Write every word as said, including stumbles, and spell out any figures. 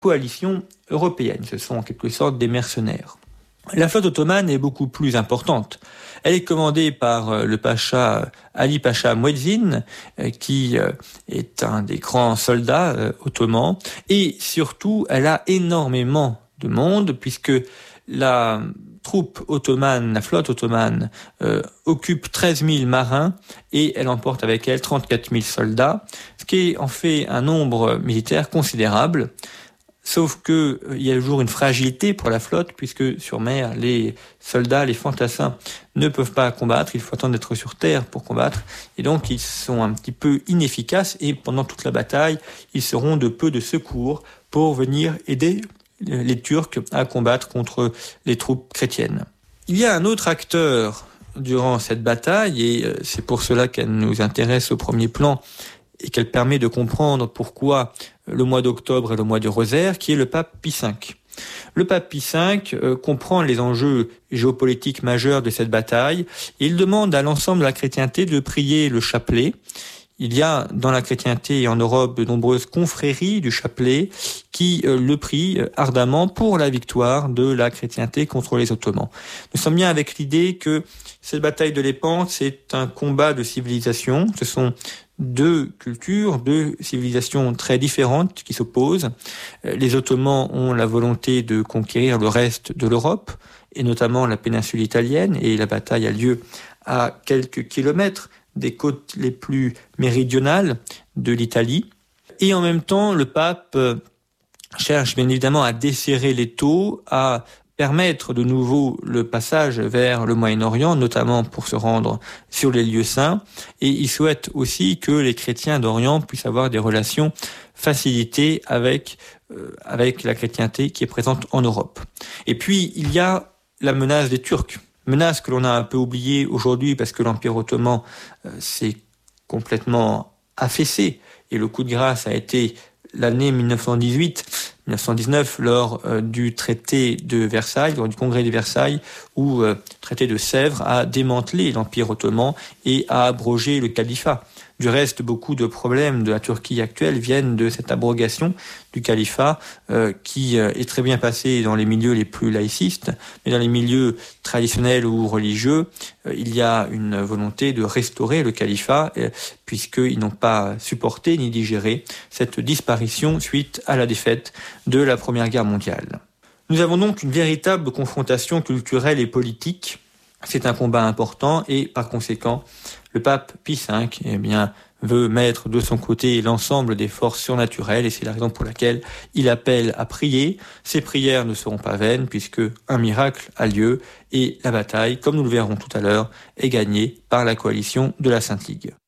coalition européenne. Ce sont en quelque sorte des mercenaires. La flotte ottomane est beaucoup plus importante. Elle est commandée par le pacha Ali Pacha Muezzin, qui est un des grands soldats ottomans, et surtout, elle a énormément de monde, puisque la troupe ottomane, la flotte ottomane, euh, occupe treize mille marins et elle emporte avec elle trente-quatre mille soldats, ce qui en fait un nombre militaire considérable. Sauf que euh, il y a toujours une fragilité pour la flotte, puisque sur mer, les soldats, les fantassins ne peuvent pas combattre, il faut attendre d'être sur terre pour combattre, et donc ils sont un petit peu inefficaces, et pendant toute la bataille, ils seront de peu de secours pour venir aider les Turcs à combattre contre les troupes chrétiennes. Il y a un autre acteur durant cette bataille, et euh, c'est pour cela qu'elle nous intéresse au premier plan, et qu'elle permet de comprendre pourquoi le mois d'octobre est le mois du rosaire, qui est le pape Pie cinq. Le pape Pie cinq euh, comprend les enjeux géopolitiques majeurs de cette bataille, et il demande à l'ensemble de la chrétienté de prier le chapelet. Il y a dans la chrétienté et en Europe de nombreuses confréries du chapelet qui euh, le prient euh, ardemment pour la victoire de la chrétienté contre les Ottomans. Nous sommes bien avec l'idée que cette bataille de Lépante, c'est un combat de civilisation. Ce sont deux cultures, deux civilisations très différentes qui s'opposent. Euh, les Ottomans ont la volonté de conquérir le reste de l'Europe, et notamment la péninsule italienne, et la bataille a lieu à quelques kilomètres des côtes les plus méridionales de l'Italie. Et en même temps, le pape cherche bien évidemment à desserrer l'étau, à permettre de nouveau le passage vers le Moyen-Orient, notamment pour se rendre sur les lieux saints. Et il souhaite aussi que les chrétiens d'Orient puissent avoir des relations facilitées avec, euh, avec la chrétienté qui est présente en Europe. Et puis, il y a la menace des Turcs. Menace que l'on a un peu oubliée aujourd'hui parce que l'Empire ottoman euh, s'est complètement affaissé, et le coup de grâce a été l'année mille neuf cent dix-huit mille neuf cent dix-neuf lors euh, du traité de Versailles, lors du congrès de Versailles, où euh, le traité de Sèvres a démantelé l'Empire ottoman et a abrogé le califat. Du reste, beaucoup de problèmes de la Turquie actuelle viennent de cette abrogation du califat euh, qui euh, est très bien passé dans les milieux les plus laïcistes, mais dans les milieux traditionnels ou religieux, euh, il y a une volonté de restaurer le califat euh, puisqu'ils n'ont pas supporté ni digéré cette disparition suite à la défaite de la Première Guerre mondiale. Nous avons donc une véritable confrontation culturelle et politique. C'est un combat important et par conséquent, le pape Pie cinq eh bien, veut mettre de son côté l'ensemble des forces surnaturelles, et c'est la raison pour laquelle il appelle à prier. Ces prières ne seront pas vaines puisque un miracle a lieu et la bataille, comme nous le verrons tout à l'heure, est gagnée par la coalition de la Sainte Ligue.